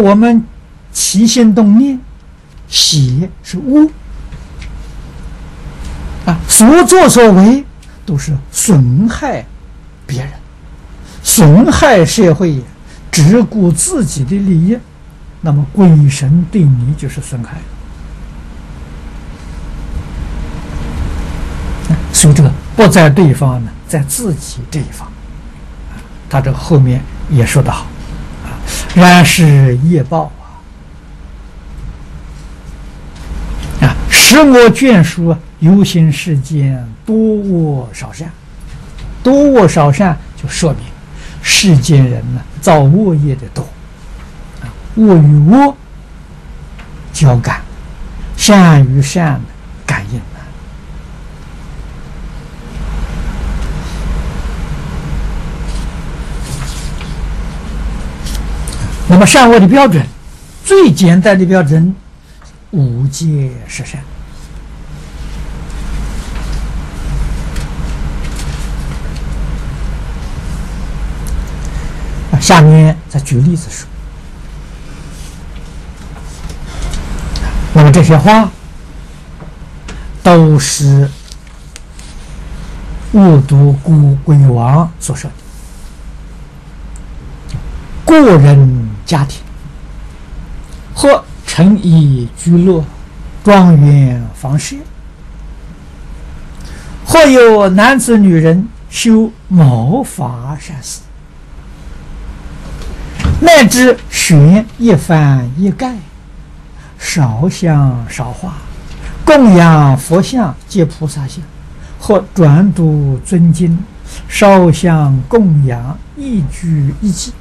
我们起心动念，邪是恶所作所为都是损害别人，损害社会，只顾自己的利益，那么鬼神对你就是损害。所以这个不在对方呢，在自己这一方。他这后面也说得好然是业报使我眷属有心世间多恶少善。多恶少善就说明世间人呢造恶业的多恶与恶交感，善与善感应那么善恶的标准，最简单的标准，无戒十善。下面再举例子说，那么这些话都是恶毒鬼王所说的。个人家庭或城邑居乐、庄园房舍，或有男子女人修毛发善事，乃至选一幡一盖，少香少花，供养佛像及菩萨像，或转读尊经，烧香供养，一举一祭。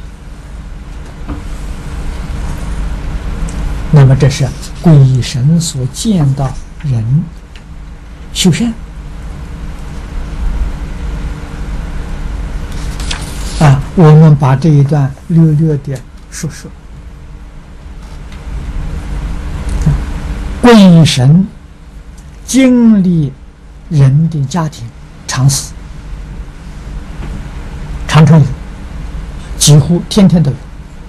那么这是鬼神所见到人修善我们把这一段略略的说说。鬼神经历人的家庭常死，常常有，几乎天天都有。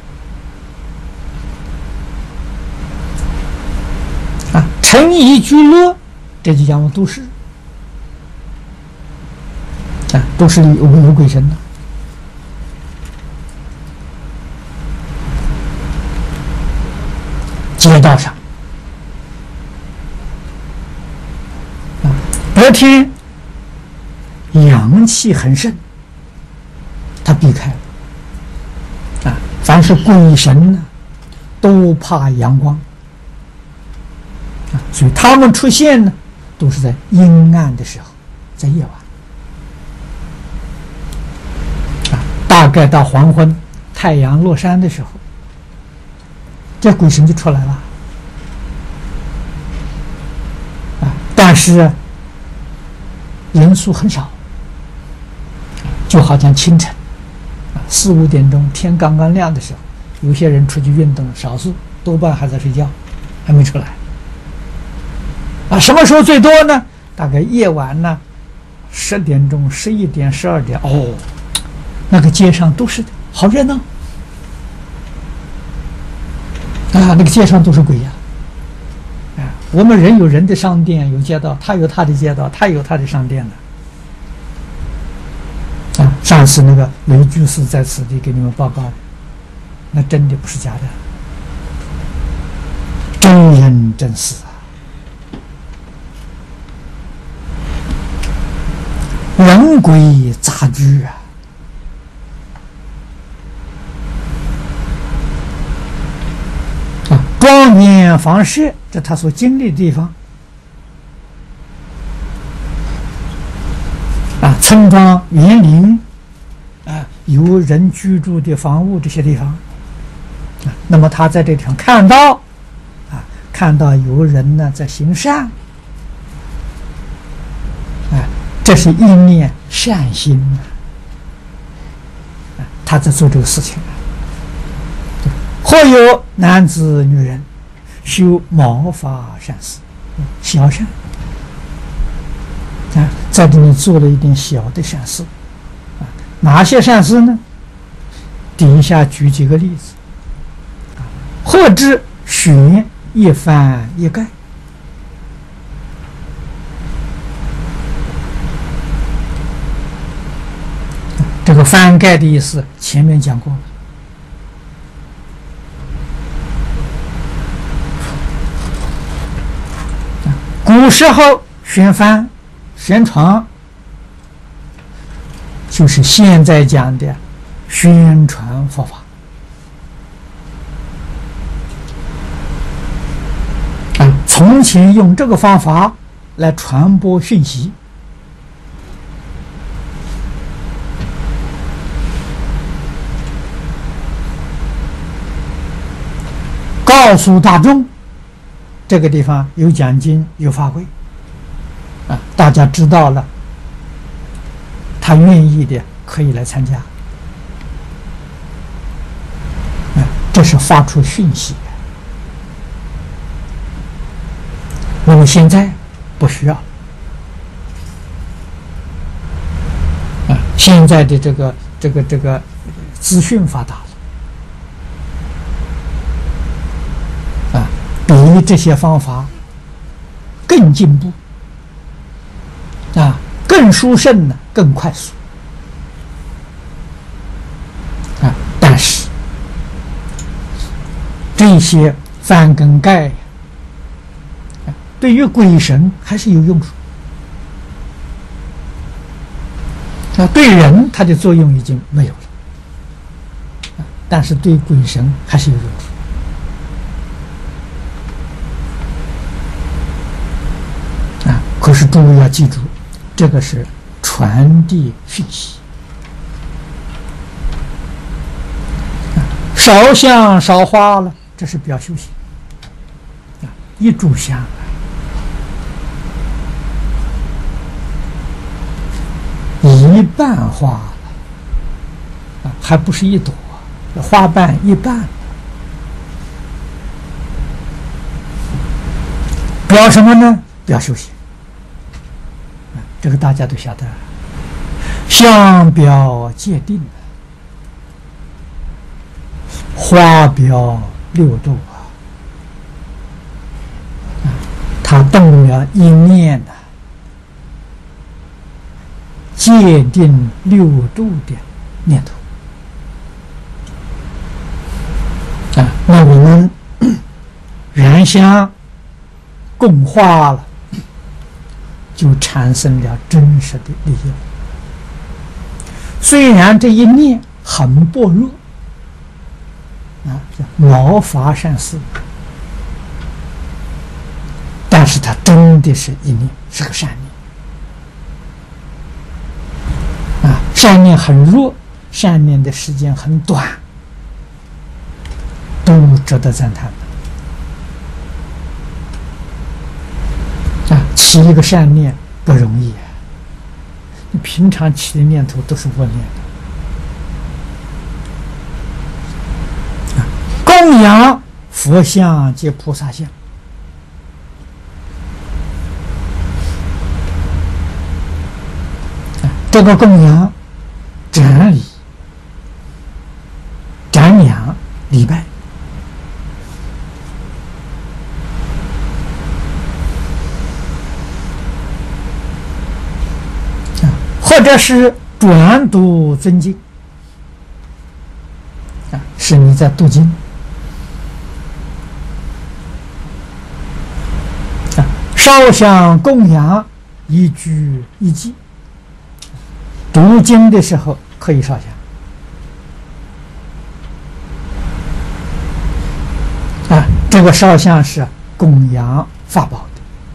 城邑居乐，这就讲都市都市里有鬼神的。街道上白天阳气很盛，他避开了凡是鬼神呢都怕阳光所以他们出现呢都是在阴暗的时候，在夜晚大概到黄昏太阳落山的时候，这鬼神就出来了但是人数很少，就好像清晨4、5点钟天刚刚亮的时候，有些人出去运动，少数，多半还在睡觉，还没出来什么时候最多呢？大概夜晚呢10点钟、11点、12点那个街上都是好热闹那个街上都是鬼我们人有人的商店，有街道，他有他的街道，他有他的商店的上次那个雷居士在此地给你们报告，那真的不是假的，真人真事人鬼杂居庄园房舍，这他所经历的地方村庄园林有人居住的房屋，这些地方那么他在这地方看到看到有人呢在行善这是一念善心他在做这个事情或有男子女人修毛发善事，小善在这里做了一点小的善事哪些善事呢？底下举几个例子或之悬一翻一盖。这个翻盖的意思前面讲过了。古时候悬帆、悬床，就是现在讲的宣传佛法。从前用这个方法来传播讯息，告诉大众这个地方有讲经有法会大家知道了，他愿意的可以来参加这是发出讯息。那么现在不需要现在的这个资讯发达了比这些方法更进步更殊胜呢，更快速但是这些翻跟盖对于鬼神还是有用处对人它的作用已经没有了但是对鬼神还是有用处可是诸位要记住，这个是传递讯息烧香烧花了，这是表修行一炷香一半花了还不是一朵，花瓣一半，表什么呢？表修行这个大家都晓得，香表界定花表六度他动了一念界定六度的念头那我们燃香供化了，就产生了真实的利益。虽然这一念很薄弱叫毛发善事，但是它真的是一念，是个善念善念很弱，善念的时间很短，都值得赞叹起一个善念不容易你平常起的念头都是恶念的供养佛像及菩萨像这个供养瞻礼、瞻仰、礼拜或者是转读尊经是你在读经烧香供养一句一记，读经的时候可以烧香这个烧香是供养法宝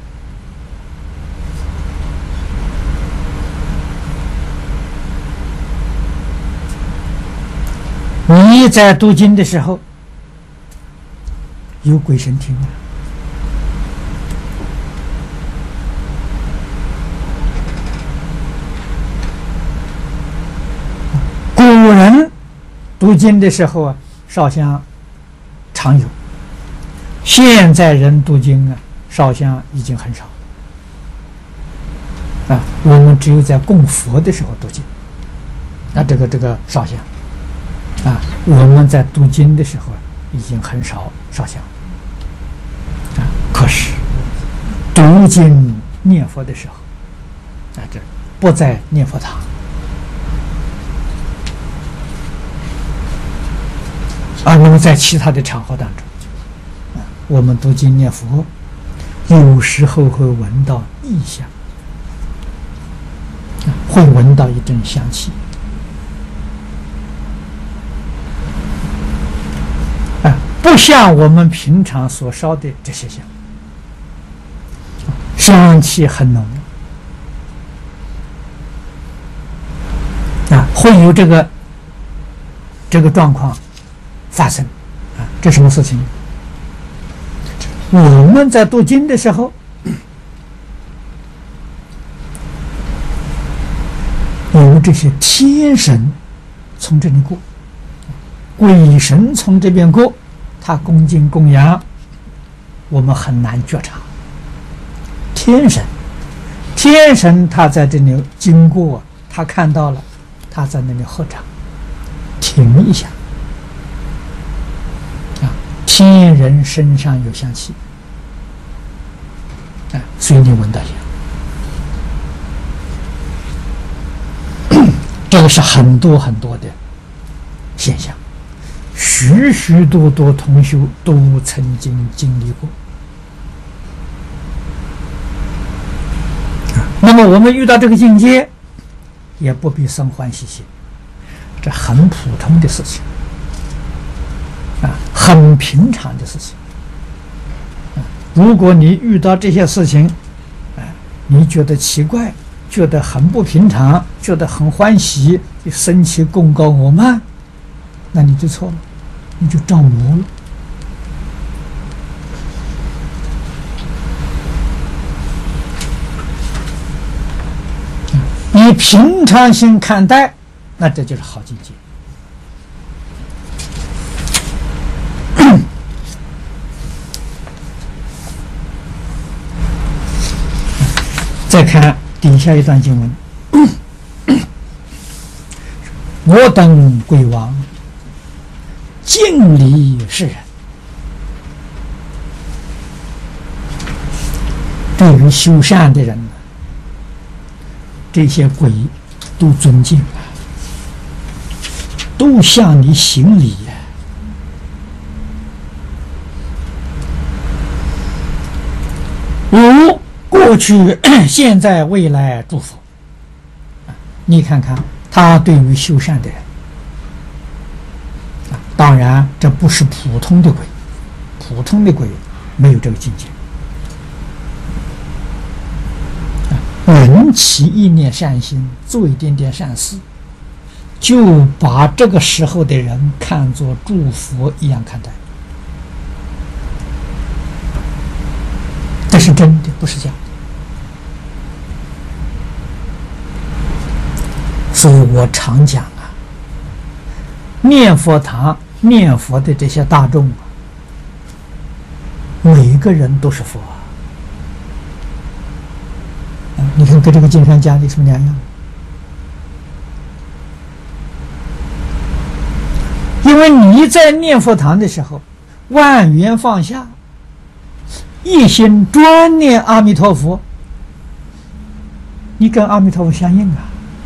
的。你在读经的时候有鬼神听古人读经的时候烧香常有，现在人读经烧香已经很少我们只有在供佛的时候读经这个烧香我们在读经的时候已经很少烧香可是读经念佛的时候这不在念佛堂那么在其他的场合当中我们读经念佛有时候会闻到异香会闻到一阵香气不像我们平常所烧的这些香，香气很浓会有这个状况发生这什么事情？我们在读经的时候，有这些天神从这里过，鬼神从这边过，他恭敬供养，我们很难觉察。天神他在这里经过，他看到了，他在那里合掌，停一下天人身上有香气所以你闻到香这个是很多很多的现象，许许多多同修都曾经经历过那么我们遇到这个境界也不必生欢喜心，这很普通的事情很平常的事情如果你遇到这些事情你觉得奇怪，觉得很不平常，觉得很欢喜，你生起功高我慢，那你就错了，你就着魔了以平常心看待，那这就是好境界再看底下一段经文我等鬼王敬礼世人，对于修善的人这些鬼都尊敬都向你行礼如过去现在未来祝福你看看他对于修善的人当然这不是普通的鬼，普通的鬼没有这个境界人起一念善心，做一点点善事，就把这个时候的人看作祝福一样看待，这是真的，不是假的。所以我常讲念佛堂念佛的这些大众每一个人都是佛你看跟这个金山家里什么两样？因为你在念佛堂的时候，万缘放下，一心专念阿弥陀佛，你跟阿弥陀佛相应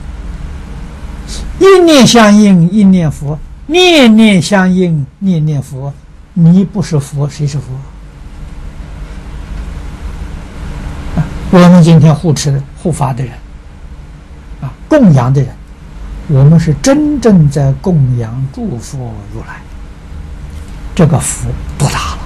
一念相应一念佛，念念相应念念佛，你不是佛谁是佛？我们今天护持的护法的人供养的人，我们是真正在供养诸佛如来，这个福多大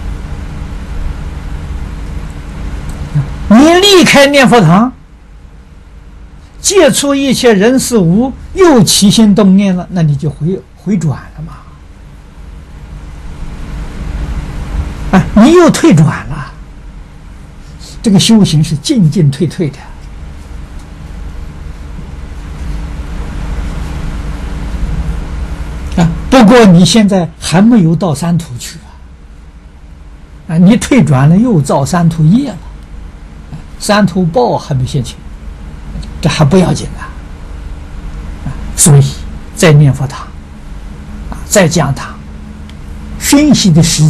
了。你离开念佛堂，接触一切人事物，又起心动念了，那你就回转了嘛你又退转了，这个修行是进进退退的不过你现在还没有到三途去你退转了又造三途业了，三途报还没现前，这还不要紧所以在念佛堂在讲堂瞬息的时